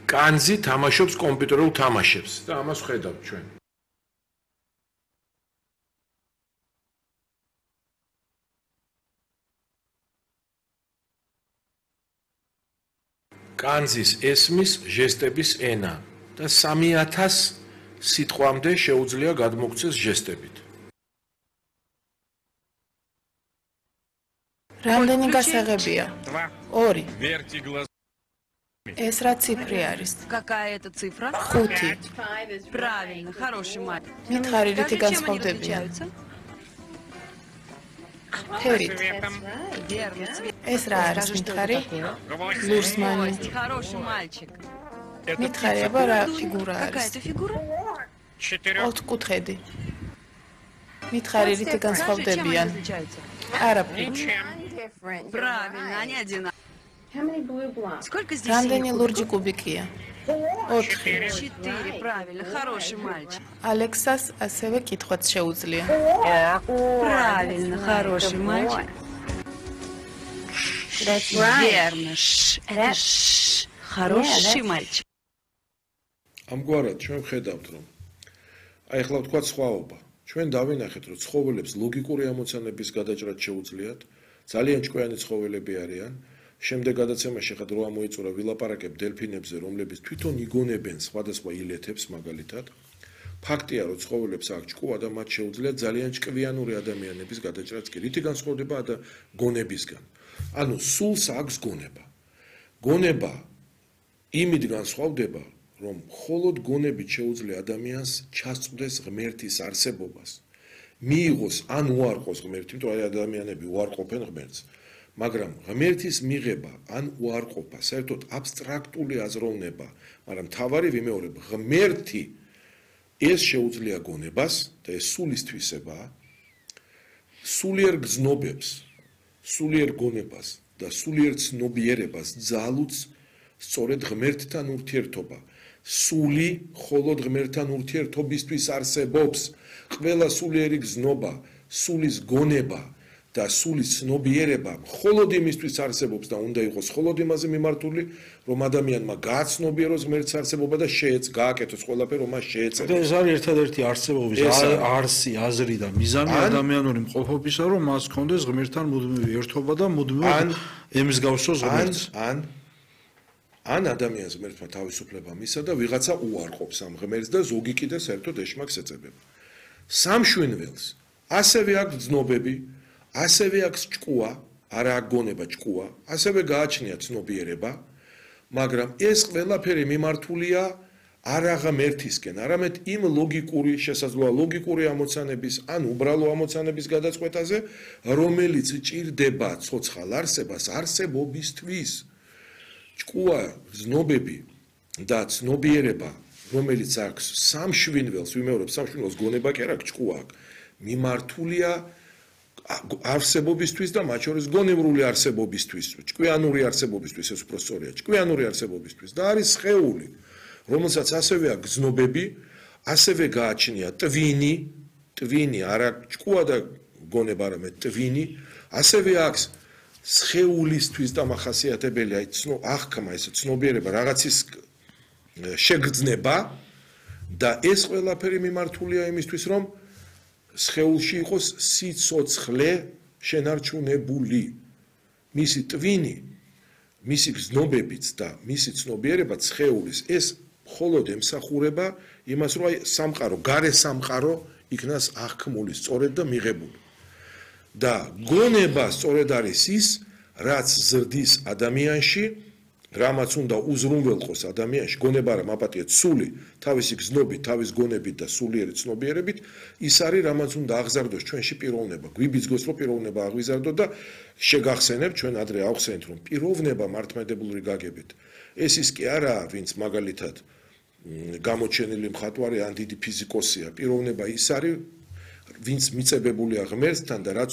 კანძი თამაშობს კომპიუტერულ თამაშებს და ამას ხედავთ ჩვენ. კანძის ესმის ჟესტების ენა და 3000 სიტყვამდე შეუძლია გადმოგვცეს ჟესტებით. რამდენი გასაღებია? 2. Верьте глаз. ეს რა цифრი არის? Какая это цифра? 5. Правильно, хороший мальчик. მითხარი რითი Скажи, чем они განსხვავდებიან? различаются? თერით. Верно, цвет. ეს რა არის Скажи, что მითხარი? это такое? ლურსმანი. Кость, хороший мальчик. მითხარი აბა რა ფიგურა Какая არის? это фигура? 4. ოთხკუთხედი. მითხარი რითი Скажи, чем они განსხვავდებიან? различаются? არაფერი. Правильно, они одинаковые. Сколько здесь რამდენი синих ლურჯი кубиков? კუბიკია? 4. 4, правильно, хороший мальчик. ალექსას ასევე კითხვაც შეუძლია. Правильно, хороший мальчик. Верно, это хороший мальчик. ამგვარად ჩვენ ვხედავთ რომ აი ახლა ვთქვათ სხვაობა. ჩვენ დავინახეთ რომ ცხოველებს ლოგიკური ამოცანების გადაჭრა შეუძლიათ, ძალიან ჭკვიანი ცხოველები არიან. შემდეგ გადაცემაში ხა დრო ამოიწურა ვილაპარაკებ დელფინებზე, რომლებიც თვითონ იგონებენ სხვადასხვა ილეთებს მაგალითად. ფაქტია რომ ცხოველებს აქვს ჭკუა და მათ შეუძლიათ ძალიან ჭკვიანური ადამიანების გადაჭრაც კი. რითი განსხვავდება გონებისგან? ანუ სულს აქვს გონება. გონება იმით განსხვავდება, რომ მხოლოდ გონებით შეუძლია ადამიანს ჩასწვდეს ღმერთის არსებობას. მიიღოს ან უარყოს ღმერთი, იმიტომ რომ ადამიანები უარყოფენ ღმერთს. მაგრამ ღმერთის მიღება ან უარყოფა საერთოდ აბსტრაქტული აზროვნება, მაგრამ თავარი ვიმეორებ, ღმერთი ეს შეუძლია გონებას და ეს სულის თვისებაა. სულიერ გზნობებს, სულიერ გონებას და სულიერ ცნობიერებას ძალუც სწორედ ღმერთთან ურთიერთობა. სული მხოლოდ ღმერთთან ურთიერთობისთვის არსებობს. ყველა სულიერი გზნობა, სულის გონება და სულის ცნობიერება მხოლოდ იმისთვის არსებობს და უნდა იყოს მხოლოდ იმაზე მიმართული, რომ ადამიანმა გააცნობიეროს ღმერთის არსებობა და გააკეთოს ყველაფერი, რომ მას შეეწევოს. ეს არის ერთადერთი არსებობის არსი, აზრი და მიზანი ადამიანური მყოფობისა, რომ მას ჰქონდეს ღმერთთან მუდმივი ერთობა და მუდმივად ემსგავსოს ღმერთს. ან ადამიანს ღმერთმა თავისუფლება მისცა და ვიღაცა უარყოფს ამ ღმერთს და ზოგი კიდე საერთოდ ეშმაკს ეწებება. სამშვენველს ასევე აქვს ცნობები, ასევე აქვს ჭკუა, არა აქვს გონება, ჭკუა, ასევე გააჩნია ცნობიერება, მაგრამ ეს ყველაფერი მიმართულია არა ღმერთისკენ, არამედ იმ ლოგიკური, შესაძლოა ლოგიკური ამოცანების, ან უბრალო ამოცანების გადაწყვეტაზე, რომელიც ჭირდება ცოცხალ არსებას არსებობისთვის. ჭკუა, ცნობები და ცნობიერება, რომელიც აქვს სამშვენველს, ვიმეორებ, სამშვენველს გონება კი არა, ჭკუა აქვს, მიმართულია არსებობისთვის და მათ შორის გონევრული არსებობისთვის, ჭკვიანური არსებობისთვის, ეს უფრო სწორია, ჭკვიანური არსებობისთვის და არის სხეული, რომელსაც ასევე აქვს ცნობები, ასევე გააჩნია ტვინი, არა ჭკუა და გონება, არამედ ტვინი, ასევე აქვს სხეულისთვის დამახასიათებელი, აღქმა, ეს ცნობიერება, რაღაცის შეგრძნება და ეს ყველაფერი მიმართულია იმისთვის, რომ სხეულში იყოს სიცოცხლე შენარჩუნებული. მისი ტვინი, მისი გზნობებიც და მისი ცნობიერება სხეულის ეს მხოლოდ ემსახურება იმას, რომ აი სამყარო, გარე სამყარო იქნას აღქმული, სწორედ და მიღებული. და გონება სწორედ არის ის, რაც ზრდის ადამიანში, რამაც უნდა უზრუნველყოს ადამიანში, გონება რა მაპატია სული, თავისი გზნობით, თავის გონებით და სულიერი ცნობიერებით, ის არის, რამაც უნდა აღზარდოს ჩვენში პიროვნება. გვიბიძგოს, რომ პიროვნება აღვიზარდოთ და შეგახსენებთ, ჩვენ ადრე ავხსენეთ, რომ პიროვნება მართლმადიდებლური გაგებით. ეს ის კი არაა, ვინც მაგალითად გამოჩენილი მხატვარი ან დიდი ფიზიკოსია. პიროვნება ის არის, ვინც მიწებებულია ღმერთთან და რაც